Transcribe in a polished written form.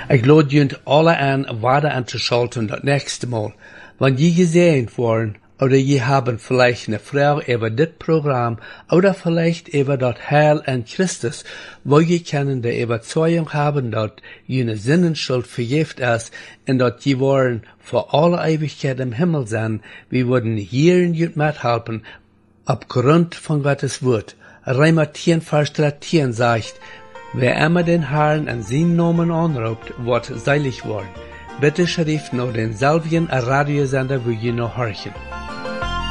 Ich lade junt alle an, weiter anzuschalten das nächste Mal. Wenn je gesehen worden, oder je haben vielleicht eine Frage über das Programm, oder vielleicht über das Heil an Christus, wo je können die Überzeugung haben, dass jene Sinnenschuld vergift ist, und dass je wollen für alle Ewigkeit im Himmel sein, wir würden hier in jut mithelfen, aufgrund von Gottes Wort. Römer 10, Vers 13 sagt, wer immer den Herrn an seinen Namen anruft, wird seilig worden. Bitte schrift noch denselben Radiosender, wo ihr noch horchen.